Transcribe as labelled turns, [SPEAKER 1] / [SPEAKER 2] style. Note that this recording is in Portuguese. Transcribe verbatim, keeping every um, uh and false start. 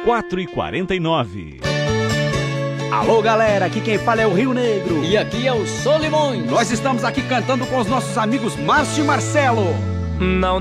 [SPEAKER 1] quatro e quarenta e nove.
[SPEAKER 2] Alô, galera, aqui quem fala é o Rio Negro.
[SPEAKER 3] E aqui é o Solimões.
[SPEAKER 2] Nós estamos aqui cantando com os nossos amigos Márcio e Marcelo.
[SPEAKER 4] Não